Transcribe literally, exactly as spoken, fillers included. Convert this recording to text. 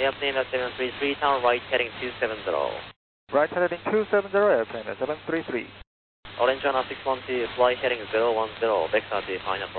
Airplane at seven three three, town right heading two seven zero. Right heading two seven zero, airplane at seven three three. Orange one six one two, fly heading zero one zero, backside the final.